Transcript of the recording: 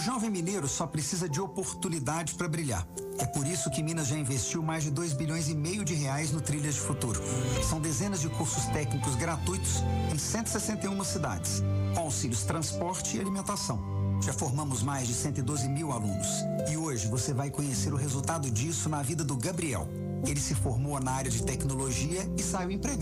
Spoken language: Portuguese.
jovem mineiro só precisa de oportunidade para brilhar. É por isso que Minas já investiu mais de 2,5 bilhões de reais no Trilhas de Futuro. São dezenas de cursos técnicos gratuitos em 161 cidades, com auxílios transporte e alimentação. Já formamos mais de 112 mil alunos. E hoje você vai conhecer o resultado disso na vida do Gabriel. Ele se formou na área de tecnologia e saiu empregado